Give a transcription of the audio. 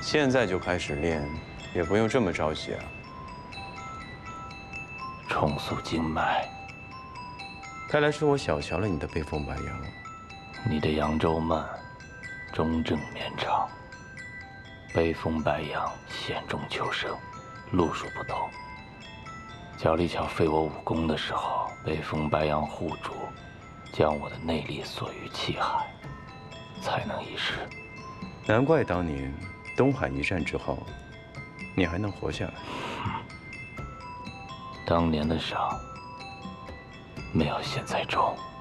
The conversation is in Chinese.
现在就开始练，也不用这么着急啊。 重塑经脉。 看来是我小瞧了你的背风白杨。 你的扬州慢，中正绵长；背风白杨，险中求胜，路数不同。角力巧废我武功的时候，背风白杨护主，将我的内力锁于气海，才能一试。 难怪当年东海一战之后，你还能活下来。 当年的伤，没有现在重。